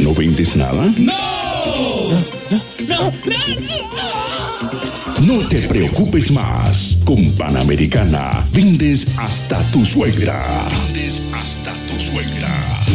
¿No vendes nada? ¡No! ¡No! No te preocupes más. Con Panamericana vendes hasta tu suegra. Vendes hasta tu suegra.